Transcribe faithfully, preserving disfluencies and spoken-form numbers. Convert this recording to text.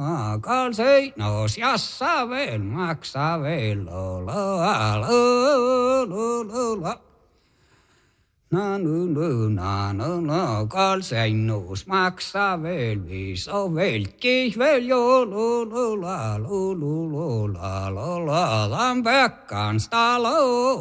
la, kal seinos jassa veel, maksa veel, la, la, la, la, la. Na, nu, nu, na, na, na, kal seinos maksa veel, viso velkis veel, jo, lo, lo, la, lo, lo, lo, la, la, la, la, pekkan stalo.